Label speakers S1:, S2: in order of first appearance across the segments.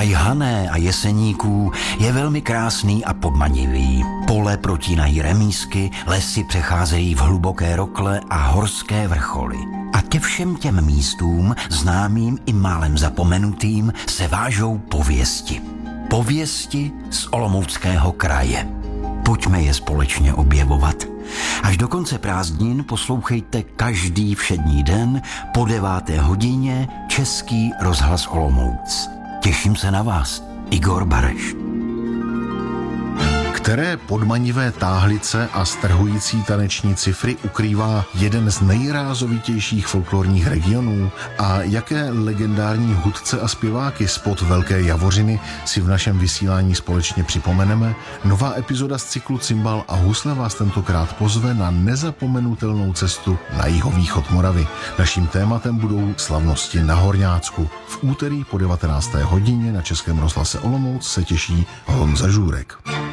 S1: Kraj Hané a Jeseníků je velmi krásný a podmanivý. Pole protínají remísky, lesy přecházejí v hluboké rokle a horské vrcholy. A ke všem těm místům, známým i málem zapomenutým, se vážou pověsti. Pověsti z Olomouckého kraje. Pojďme je společně objevovat. Až do konce prázdnin poslouchejte každý všední den po 9. hodině Český rozhlas Olomouc. Těším se na vás, Igor Bareš.
S2: Které podmanivé táhlice a strhující taneční cifry ukrývá jeden z nejrázovitějších folklorních regionů a jaké legendární hudce a zpěváky spod Velké Javořiny si v našem vysílání společně připomeneme? Nová epizoda z cyklu Cimbal a husle vás tentokrát pozve na nezapomenutelnou cestu na jihovýchod Moravy. Naším tématem budou slavnosti na Horňácku. V úterý po 19. hodině na Českém rozhlase Olomouc se těší Honza Žůrek.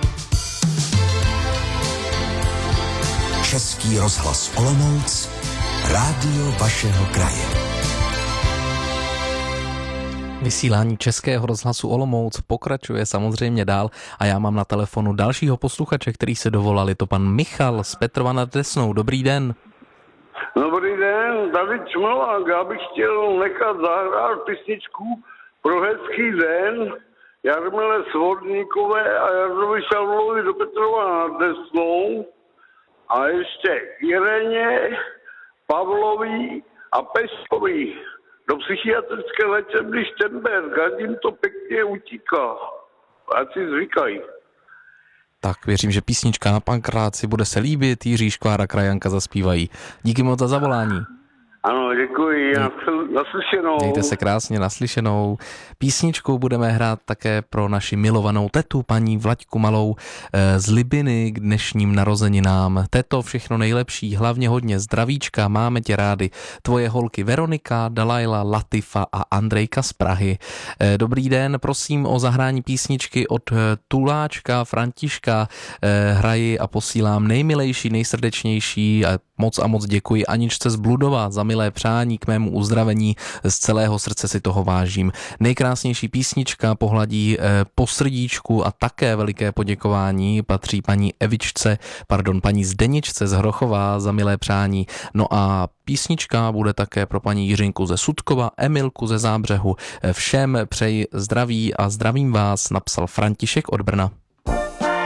S1: Český rozhlas Olomouc, rádio vašeho kraje.
S3: Vysílání Českého rozhlasu Olomouc pokračuje samozřejmě dál a já mám na telefonu dalšího posluchače, který se dovolal, je to pan Michal z Petrova nad Desnou. Dobrý den.
S4: Dobrý den, tady Čmolák. Já bych chtěl nechat zahrát písničku pro hezký den Jarmile Svodníkové a Jardovi Šavlovi do Petrova nad Desnou. A ještě Ireně, Pavlovi a Peškovi do psychiatrické léčebny Štemberg. Ať jim to pěkně utíká. Ať si zvykají.
S3: Tak věřím, že písnička na Pankrát si bude se líbit, Jiří Škvára, Krajanka zaspívají. Díky moc za zavolání.
S4: Ano, děkuji. Naslyšenou.
S3: Mějte se krásně, naslyšenou. Písničku budeme hrát také pro naši milovanou tetu, paní Vlaďku Malou z Libiny k dnešním narozeninám. Teto, všechno nejlepší, hlavně hodně zdravíčka, máme tě rádi. Tvoje holky Veronika, Dalajla, Latifa a Andrejka z Prahy. Dobrý den, prosím o zahrání písničky od Tuláčka, Františka. Hraji a posílám nejmilejší, nejsrdečnější a moc děkuji Aničce z Bludova za milé přání k mému uzdravení. Z celého srdce si toho vážím. Nejkrásnější písnička pohladí po srdíčku a také veliké poděkování patří paní Zdeničce z Hrochova za milé přání. No a písnička bude také pro paní Jiřinku ze Sudkova, Emilku ze Zábřehu. Všem přeji zdraví a zdravím vás, napsal František od Brna.